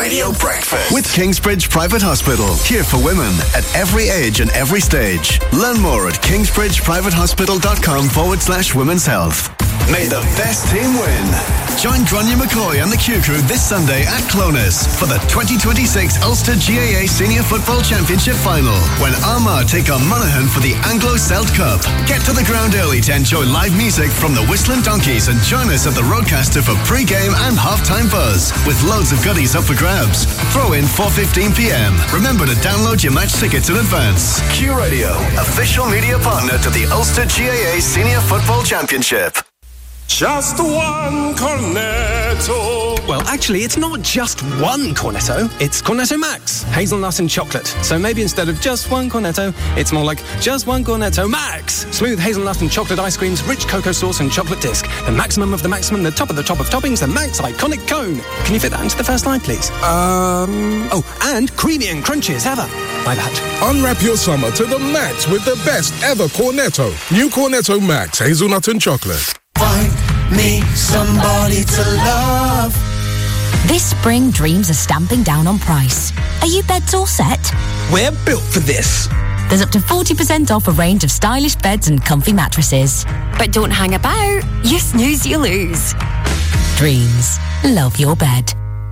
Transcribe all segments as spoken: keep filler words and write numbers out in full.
Radio Breakfast with Kingsbridge Private Hospital. Here for women at every age and every stage. Learn more at kingsbridgeprivatehospital.com forward slash women's health. May the best team win. Join Gráinne McCoy and the Q Crew this Sunday at Clones for the twenty twenty-six Ulster G A A Senior Football Championship Final, when Armagh take on Monaghan for the Anglo-Celt Cup. Get to the ground early to enjoy live music from the Whistling Donkeys and join us at the Roadcaster for pre-game and half-time buzz, with loads of goodies up for grabs. Throw in four fifteen p m. Remember to download your match tickets in advance. Q Radio, official media partner to the Ulster G A A Senior Football Championship. Just one Cornetto. Well, actually, it's not just one Cornetto. It's Cornetto Max, hazelnut and chocolate. So maybe instead of just one Cornetto, it's more like just one Cornetto Max. Smooth hazelnut and chocolate ice creams, rich cocoa sauce and chocolate disc. The maximum of the maximum, the top of the top of toppings, the Max iconic cone. Can you fit that into the first line, please? Um... Oh, and creamy and crunchy as ever. My bad. Unwrap your summer to the max with the best ever Cornetto. New Cornetto Max, hazelnut and chocolate. Find me somebody to love. This spring, dreams are stamping down on price. Are you beds all set? We're built for this. There's up to forty percent off a range of stylish beds and comfy mattresses. But don't hang about. You snooze, you lose. Dreams. Love your bed.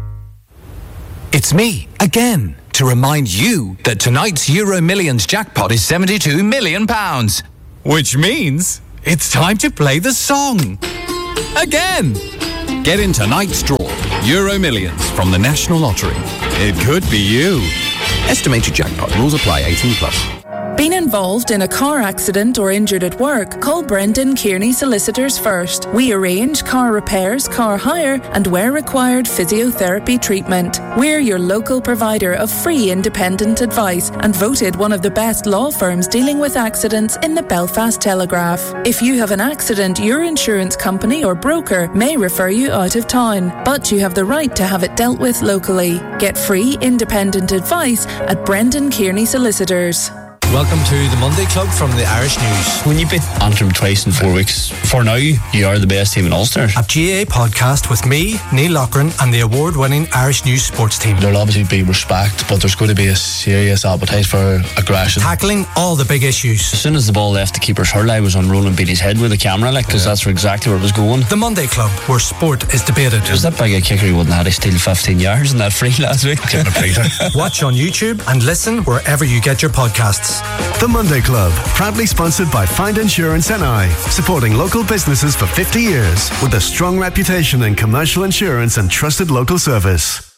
It's me, again, to remind you that tonight's Euro Millions jackpot is seventy-two million pounds. Which means it's time to play the song. Again. Get in tonight's draw. Euro Millions from the National Lottery. It could be you. Estimated jackpot. Rules apply. eighteen plus. Been involved in a car accident or injured at work? Call Brendan Kearney Solicitors first. We arrange car repairs, car hire, and where required, physiotherapy treatment. We're your local provider of free independent advice and voted one of the best law firms dealing with accidents in the Belfast Telegraph. If you have an accident, your insurance company or broker may refer you out of town, but you have the right to have it dealt with locally. Get free independent advice at Brendan Kearney Solicitors. Welcome to the Monday Club from the Irish News. When you beat Antrim twice in four weeks, for now, you are the best team in Ulster. A G A A podcast with me, Neil Loughran, and the award-winning Irish News sports team. There'll obviously be respect, but there's going to be a serious appetite for aggression. Tackling all the big issues. As soon as the ball left the keeper's hurl, I was on Roland Beatty's head with the camera, like, because yeah. that's exactly where it was going. The Monday Club, where sport is debated. Was that big a kicker he wouldn't have to steal fifteen yards in that free last week? Watch on YouTube and listen wherever you get your podcasts. The Monday Club, proudly sponsored by Find Insurance N I, supporting local businesses for fifty years with a strong reputation in commercial insurance and trusted local service.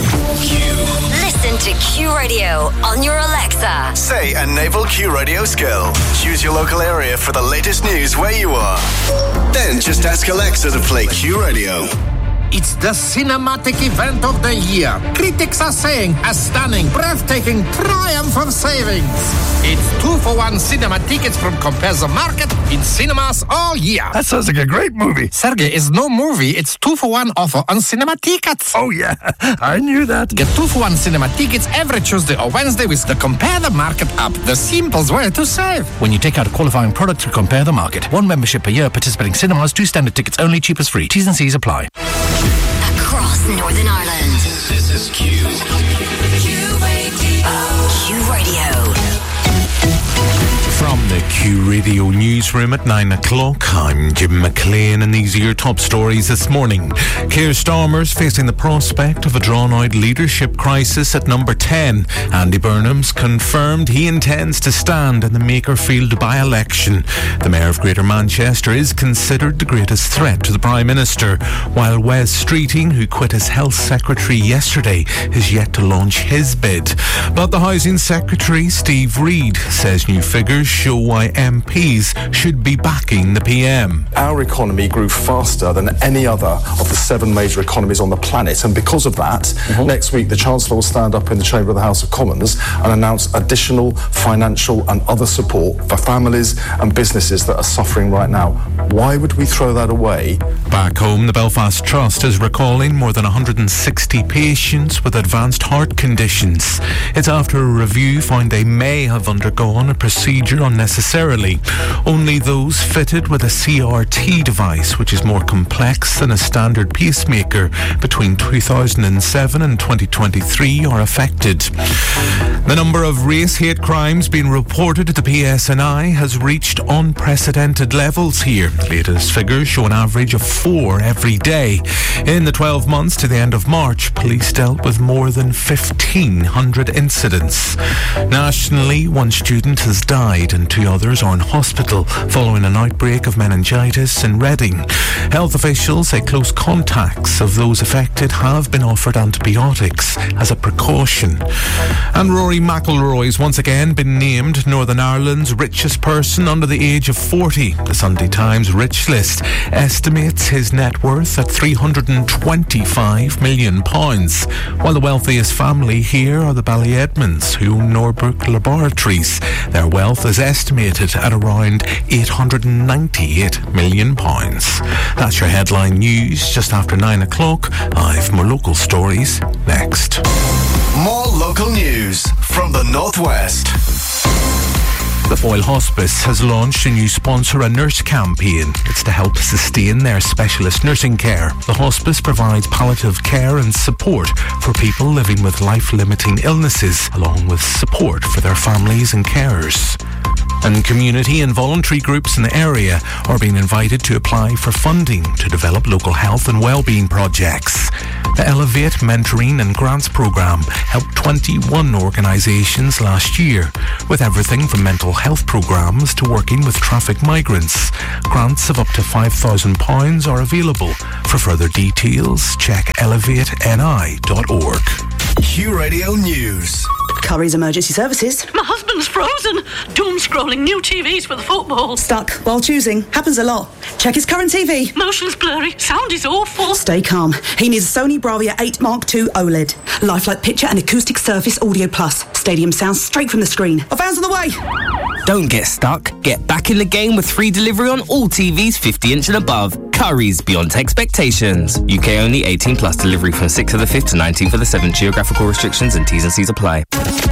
Q. Listen to Q Radio on your Alexa. Say a naval Q Radio skill. Choose your local area for the latest news where you are. Then just ask Alexa to play Q Radio. It's the cinematic event of the year. Critics are saying a stunning, breathtaking triumph of savings. It's two for one cinema tickets from Compare the Market in cinemas all year. That sounds like a great movie. Sergey, is no movie. It's two for one offer on cinema tickets. Oh yeah, I knew that. Get two for one cinema tickets every Tuesday or Wednesday with the Compare the Market app. The simplest way to save. When you take out a qualifying product to Compare the Market. One membership per year, participating cinemas, two standard tickets only, cheapest free. T's and C's apply. Across Northern Ireland. This is Q. Q Radio. Q Radio. From the Q Radio newsroom at nine o'clock, I'm Jim McLean, and these are your top stories this morning. Keir Starmer's facing the prospect of a drawn-out leadership crisis at number ten. Andy Burnham's confirmed he intends to stand in the Makerfield by-election. The Mayor of Greater Manchester is considered the greatest threat to the Prime Minister, while Wes Streeting, who quit as Health Secretary yesterday, is yet to launch his bid. But the Housing Secretary, Steve Reid, says new figures show why M Ps should be backing the P M. Our economy grew faster than any other of the seven major economies on the planet, and because of that, mm-hmm. next week the Chancellor will stand up in the Chamber of the House of Commons and announce additional financial and other support for families and businesses that are suffering right now. Why would we throw that away? Back home, the Belfast Trust is recalling more than one hundred sixty patients with advanced heart conditions. It's after a review found they may have undergone a procedure unnecessarily only. Only those fitted with a C R T device, which is more complex than a standard pacemaker, between two thousand seven and twenty twenty-three are affected. The number of race hate crimes being reported at the P S N I has reached unprecedented levels here. The latest figures show an average of four every day. In the twelve months to the end of March, police dealt with more than fifteen hundred incidents. Nationally, one student has died and two others are in hospital following an outbreak of meningitis in Reading. Health officials say close contacts of those affected have been offered antibiotics as a precaution. And Rory McIlroy's once again been named Northern Ireland's richest person under the age of forty. The Sunday Times Rich List estimates his net worth at three hundred twenty-five million pounds, while the wealthiest family here are the Ballyedmonds, who own Norbrook Laboratories. Their wealth is estimated at around eight hundred ninety-eight million pounds. That's your headline news just after nine o'clock. I've more local stories next. More local news from the Northwest. The Foyle Hospice has launched a new Sponsor a Nurse campaign. It's to help sustain their specialist nursing care. The hospice provides palliative care and support for people living with life-limiting illnesses, along with support for their families and carers. And community and voluntary groups in the area are being invited to apply for funding to develop local health and wellbeing projects. The Elevate Mentoring and Grants Programme helped twenty-one organisations last year, with everything from mental health programmes to working with traffic migrants. Grants of up to five thousand pounds are available. For further details, check elevate n i dot org. Q Radio News. Curry's Emergency Services. My husband's frozen. Doom scrolling new T Vs for the football. Stuck while choosing. Happens a lot. Check his current T V. Motion's blurry. Sound is awful. Stay calm. He needs a Sony Bravia eight Mark two OLED. Lifelike picture and acoustic surface audio plus. Stadium sound straight from the screen. A van's on the way. Don't get stuck. Get back in the game with free delivery on all T Vs fifty inch and above. Curry's beyond expectations. U K only, eighteen plus. Delivery from sixth of the fifth to nineteenth of the seventh. Geographical restrictions and T's and C's apply.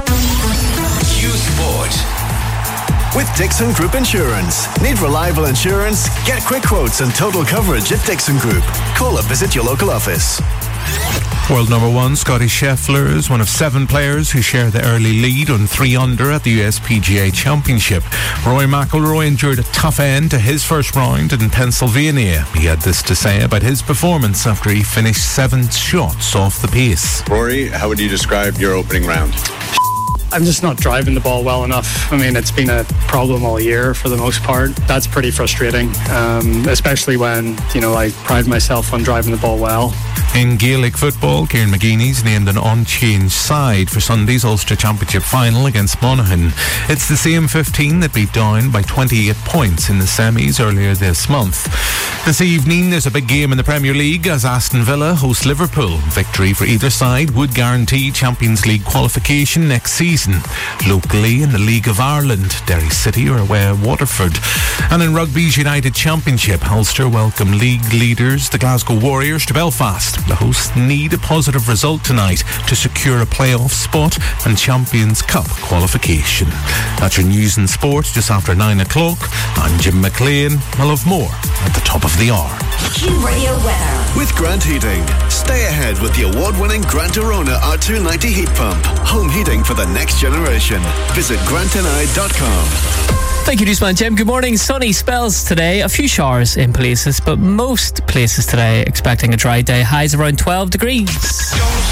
Q Sport. With Dixon Group Insurance. Need reliable insurance? Get quick quotes and total coverage at Dixon Group. Call or visit your local office. World number one, Scotty Scheffler, is one of seven players who share the early lead on three under at the U S P G A Championship. Rory McIlroy endured a tough end to his first round in Pennsylvania. He had this to say about his performance after he finished seven shots off the pace. Rory, how would you describe your opening round? I'm just not driving the ball well enough. I mean, it's been a problem all year for the most part. That's pretty frustrating, um, especially when, you know, I pride myself on driving the ball well. In Gaelic football, Kieran McGeeney's named an unchanged side for Sunday's Ulster Championship final against Monaghan. It's the same fifteen that beat Down by twenty-eight points in the semis earlier this month. This evening, there's a big game in the Premier League as Aston Villa host Liverpool. Victory for either side would guarantee Champions League qualification next season. Locally, in the League of Ireland, Derry City are away at Waterford. And in Rugby's United Championship, Ulster welcome league leaders, the Glasgow Warriors, to Belfast. The hosts need a positive result tonight to secure a playoff spot and Champions Cup qualification. That's your news and sport just after nine o'clock. I'm Jim McLean. I'll have more at the top of the hour. Q Radio weather. With Grant Heating. Stay ahead with the award-winning Grant Arona R two ninety heat pump. Home heating for the next generation. Visit grant n i dot com. Thank you, Newsman Jim. Good morning. Sunny spells today. A few showers in places, but most places today expecting a dry day. Highs around twelve degrees.